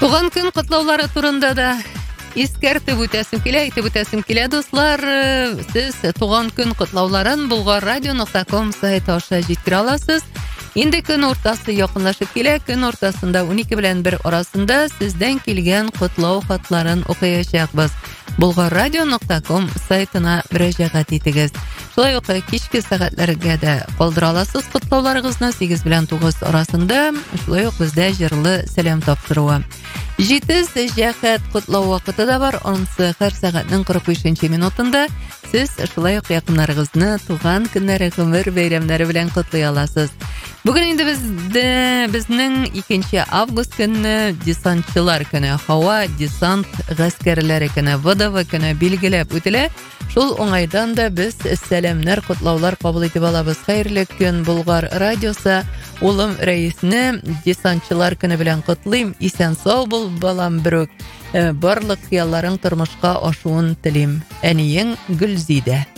Туган көн котлаулары турында да искәртеп үтәсем килә, дуслар. Сез туган көн котлауларын bulgarradio.com сайты аша җиткерә аласыз. Инде көн уртасы якынлашып килә. Көн уртасында 12 белән 1 арасында сездән килгән котлау хатларын укыячакбыз. bulgarradio.com сайтына мөрәҗәгать итегез. Шулай ук кичке сәгатьләргә дә калдыра аласыз котлауларыгызны 8 белән 9 арасында. Шулай ук бездә җырлы сәлам тапшыруы. Җитез җәһәт котлау вакыты да бар. Анысы һәр сәгатьнең 45 минутында. Сез шулай ук якыннарыгызны туган көннәре, гомер бәйрәмнәре белән котлый аласыз. Бүген инде безнең 2 август көнне десантчылар көне, һава десант гаскәрләре көне, ВДВ көне билгеләп үтелә. Шул уңайдан да без сәламнар, котлаулар кабул итеп алабыз. Хәерле көн, Болгар радиосы. Улым Рәисне десантчылар көне белән котлыйм. Исән сау бул, балам бөрек. Барлык хыялларың тормышка ашуын телим. Әниең Гөлзидә.